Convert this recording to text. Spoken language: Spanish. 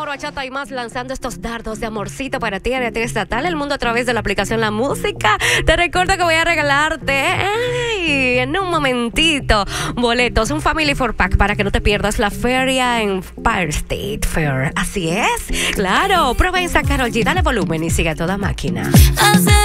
amor, bachata y más, lanzando estos dardos de amorcito para ti, Ariete Estatal, el mundo a través de la aplicación La Música. Te recuerdo que voy a regalarte en un momentito boletos, un Family 4-pack para que no te pierdas la feria en Empire State Fair. Así es, claro. Prueba esa Karol G, dale volumen y sigue a toda máquina.